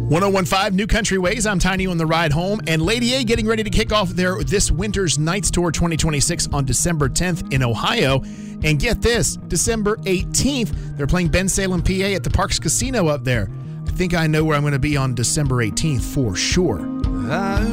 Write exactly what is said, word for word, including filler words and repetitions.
one oh one point five New Country Ways. I'm Tiny on the ride home. And Lady A getting ready to kick off their This Winter's Nights Tour twenty twenty-six on December tenth in Ohio. And get this, December eighteenth, they're playing Bensalem, P A at the Parks Casino up there. I think I know where I'm going to be on December eighteenth for sure. I